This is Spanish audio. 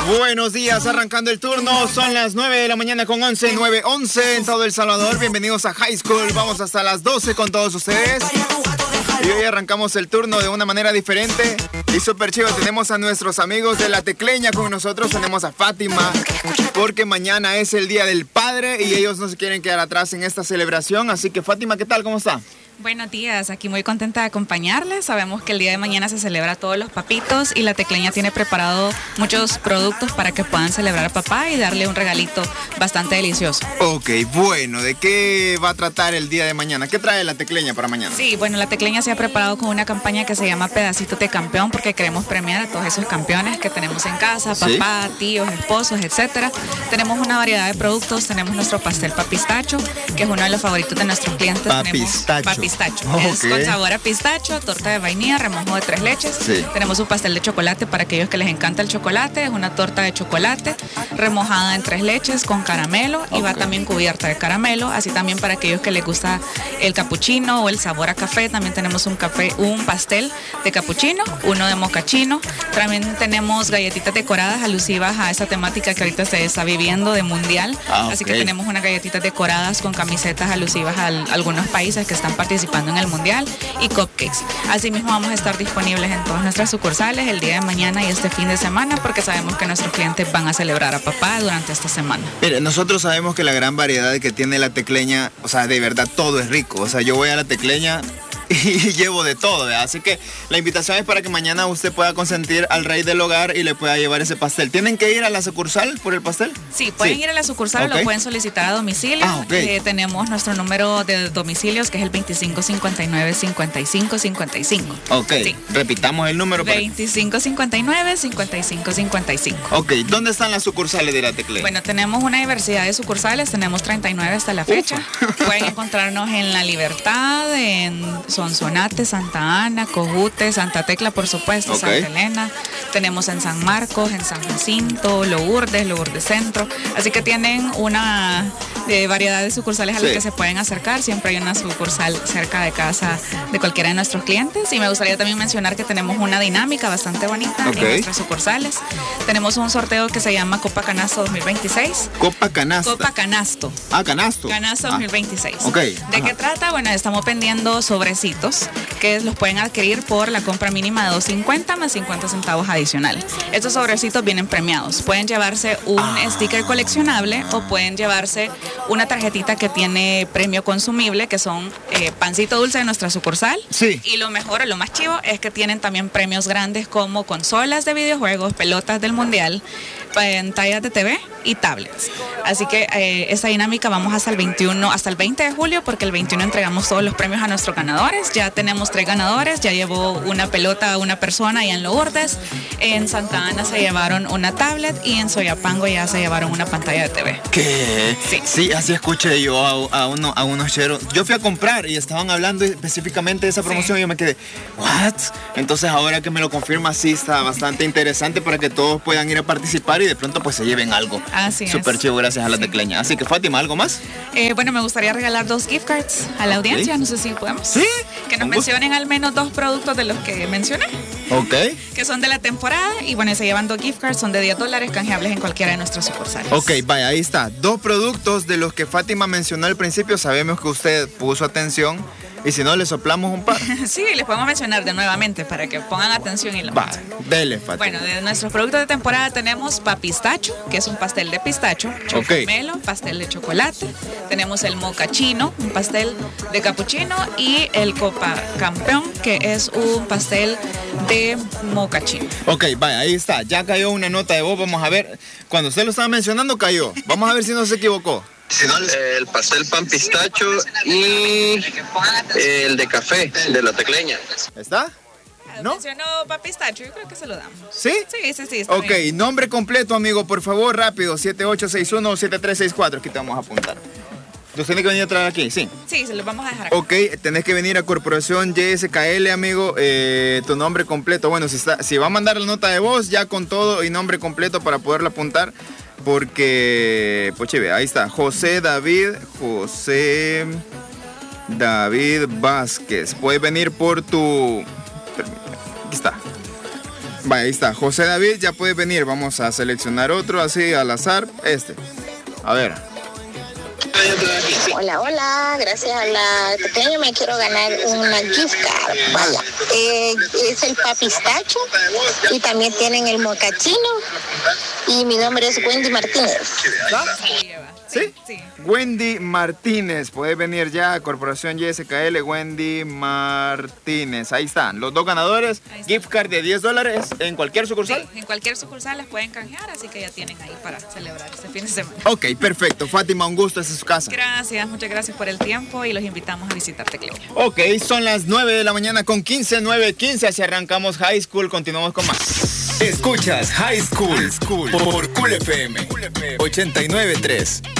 Buenos días, arrancando el turno, son las 9 de la mañana con 9:11 en todo El Salvador. Bienvenidos a High School, vamos hasta las 12 con todos ustedes. Y hoy arrancamos el turno de una manera diferente y súper chido. Tenemos a nuestros amigos de La Tecleña con nosotros, tenemos a Fátima, porque mañana es el Día del Padre y ellos no se quieren quedar atrás en esta celebración. Así que Fátima, ¿qué tal? ¿Cómo está? Buenos días, aquí muy contenta de acompañarles. Sabemos que el día de mañana se celebra a todos los papitos y La Tecleña tiene preparado muchos productos para que puedan celebrar a papá y darle un regalito bastante delicioso. Ok, bueno, ¿de qué va a tratar el día de mañana? ¿Qué trae La Tecleña para mañana? Sí, bueno, La Tecleña se ha preparado con una campaña que se llama Pedacitos de Campeón porque queremos premiar a todos esos campeones que tenemos en casa, papá, tíos, esposos, etcétera. Tenemos una variedad de productos, tenemos nuestro pastel papistacho, que es uno de los favoritos de nuestros clientes. Papistacho. Pistacho. Okay. Es con sabor a pistacho, torta de vainilla, remojo de 3 leches. Sí. Tenemos un pastel de chocolate para aquellos que les encanta el chocolate. Es una torta de chocolate remojada en 3 leches con caramelo y va también cubierta de caramelo. Así también para aquellos que les gusta el capuchino o el sabor a café. También tenemos un pastel de capuchino, uno de mocachino. También tenemos galletitas decoradas alusivas a esa temática que ahorita se está viviendo de mundial. Así que tenemos unas galletitas decoradas con camisetas alusivas a algunos países que están participando en el mundial y cupcakes. Asimismo vamos a estar disponibles en todas nuestras sucursales el día de mañana y este fin de semana porque sabemos que nuestros clientes van a celebrar a papá durante esta semana. Mire, nosotros sabemos que la gran variedad que tiene La Tecleña, o sea, de verdad todo es rico. O sea, yo voy a La Tecleña y llevo de todo, ¿verdad? Así que la invitación es para que mañana usted pueda consentir al rey del hogar y le pueda llevar ese pastel. ¿Tienen que ir a la sucursal por el pastel? Sí, pueden ir a la sucursal, lo pueden solicitar a domicilio. Tenemos nuestro número de domicilios que es el 2559-5555. Ok, sí. Repitamos el número. 2559-5555. Ok, ¿dónde están las sucursales de La Tecleña? Bueno, tenemos una diversidad de sucursales, tenemos 39 hasta la fecha. Pueden encontrarnos en La Libertad, en Sonsonate, Santa Ana, Cojute, Santa Tecla, por supuesto, Santa Elena. Tenemos en San Marcos, en San Jacinto, Lourdes Centro. Así que tienen una variedad de sucursales a las que se pueden acercar. Siempre hay una sucursal cerca de casa de cualquiera de nuestros clientes. Y me gustaría también mencionar que tenemos una dinámica bastante bonita en nuestras sucursales. Tenemos un sorteo que se llama Copa Canasto 2026. Copa Canasto. Copa Canasto. Ah, Canasto. Canasto 2026. ¿De qué trata? Bueno, estamos vendiendo sobrecitos que los pueden adquirir por la compra mínima de $2.50 más 50 centavos adicional. Estos sobrecitos vienen premiados. Pueden llevarse un sticker coleccionable o pueden llevarse una tarjetita que tiene premio consumible, que son pancito dulce de nuestra sucursal. Sí. Y lo mejor, o lo más chivo, es que tienen también premios grandes como consolas de videojuegos, pelotas del mundial, pantallas de TV y tablets. Así que esta dinámica vamos hasta el 20 de julio, porque el 21 entregamos todos los premios a nuestros ganadores. Ya tenemos 3 ganadores, ya llevó una pelota a una persona allá en Lourdes, en Santa Ana se llevaron una tablet y en Soyapango ya se llevaron una pantalla de TV. ¿Qué? Sí, así escuché yo a unos cheros. Yo fui a comprar y estaban hablando específicamente de esa promoción y yo me quedé, ¿what? Entonces ahora que me lo confirma, sí está bastante interesante para que todos puedan ir a participar y de pronto pues se lleven algo. Así es. Súper chivo, gracias a La Tecleña. Así que Fátima, ¿algo más? Bueno, me gustaría regalar 2 gift cards a la audiencia, no sé si podemos. Sí. Que nos mencionen al menos 2 productos de los que mencioné. Que son de la temporada y bueno, se llevan 2 gift cards, son de $10 canjeables en cualquiera de nuestras sucursales. Vaya, ahí está. 2 productos de los que Fátima mencionó al principio, sabemos que usted puso atención. Y si no, le soplamos un par. Sí, les podemos mencionar de nuevamente para que pongan atención y lo dele, Fátima. Bueno, de nuestros productos de temporada tenemos papistacho, que es un pastel de pistacho, chocomelo, pastel de chocolate. Tenemos el mocachino, un pastel de capuchino, y el Copa Campeón, que es un pastel de mocachino. Vaya, ahí está. Ya cayó una nota de voz. Vamos a ver. Cuando usted lo estaba mencionando, cayó. Vamos a ver si no se equivocó. El pastel pan pistacho y el de café de La Tecleña. ¿Está? ¿No? Mencionó papistacho, yo creo que se lo damos. ¿Sí? Sí, está bien. Nombre completo, amigo, por favor, rápido. 7861-7364. Aquí te vamos a apuntar. ¿Usted tiene que venir a traer aquí? Sí. Sí, se los vamos a dejar aquí. Tenés que venir a Corporación YSKL, amigo. Tu nombre completo. Bueno, si va a mandar la nota de voz, ya con todo y nombre completo para poderla apuntar. Porque, pues ve, ahí está, José David Vázquez. Puedes venir por tu... Aquí está. Vaya, ahí está. José David, ya puede venir. Vamos a seleccionar otro así al azar. A ver. Hola, hola, gracias a la Tecleña me quiero ganar una gift card. Vaya, es el papistacho y también tienen el mocachino y mi nombre es Wendy Martínez. ¿Sí? Sí. Wendy Martínez, puede venir ya, Corporación YSKL, Wendy Martínez. Ahí están, los dos ganadores. Gift card de $10 en cualquier sucursal. Sí, en cualquier sucursal las pueden canjear, así que ya tienen ahí para celebrar este fin de semana. Ok, perfecto. Fátima, un gusto, esta es su casa. Gracias, muchas gracias por el tiempo y los invitamos a visitar Tecleña. Ok, son las 9 de la mañana con 15, 9:15. Así arrancamos High School, continuamos con más. Escuchas High School por Cool FM 89.3.